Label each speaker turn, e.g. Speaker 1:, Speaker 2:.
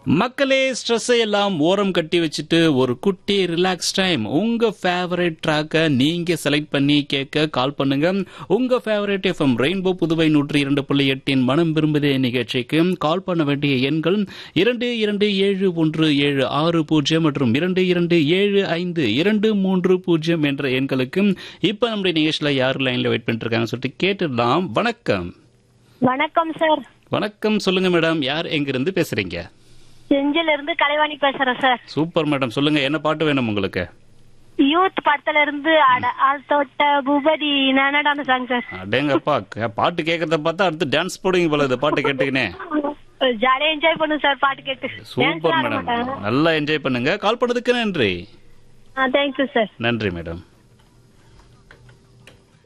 Speaker 1: மக்களே ஸ்ட்ரெஸ்ஸை எல்லாம் ஓரம் கட்டி வச்சுட்டு ஒரு குட்டி ரிலாக்ஸ் டைம் உங்க ஃபேவரட் ட்ராக்கை நீங்க செலக்ட் பண்ணி கேட்க கால் பண்ணுங்க. உங்க ஃபேவரட் எஃப்எம் ரெயின்போ புதுவை 102.8 மனம் விரும்புதே நிகழ்ச்சிக்கு கால் பண்ண வேண்டிய எண்கள் 227176 மற்றும் 227523 என்ற எண்களுக்கு. இப்ப நம்முடைய நிகழ்ச்சியில யாரு லைன்ல வெயிட் பண்ணிட்டு இருக்காங்கன்னு சொல்லிட்டு கேட்டுடலாம். வணக்கம்.
Speaker 2: வணக்கம் சார்.
Speaker 1: வணக்கம், சொல்லுங்க மேடம். யார் எங்கிருந்து பேசுறீங்க?
Speaker 2: செஞ்சில இருந்து கலைவாணி பேசுறேன் சார்.
Speaker 1: சூப்பர் மேடம், சொல்லுங்க என்ன பாட்டு வேணும் உங்களுக்கு?
Speaker 2: யூத் படத்துல இருந்து தொட்ட பூபதி நானடான சாங் சார்.
Speaker 1: அடேங்கப்பா, பாட்டு கேட்கறத பார்த்தா அடுத்து டான்ஸ் போடுவீங்க போல இந்த பாட்டு கேட்டுக்கினே.
Speaker 2: ஜாலியா என்ஜாய் பண்ணுங்க சார் பாட்டு கேட்டு.
Speaker 1: சூப்பர் மேடம், நல்லா என்ஜாய் பண்ணுங்க. கால் பண்ணதுக்கு நன்றி.
Speaker 2: Thank you sir.
Speaker 1: நன்றி மேடம்.